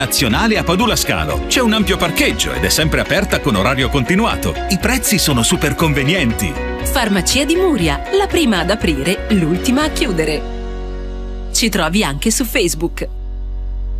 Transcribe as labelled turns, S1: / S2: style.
S1: Nazionale a Padula Scalo. C'è un ampio parcheggio ed è sempre aperta con orario continuato. I prezzi sono super convenienti.
S2: Farmacia di Muria, la prima ad aprire, l'ultima a chiudere. Ci trovi anche su Facebook.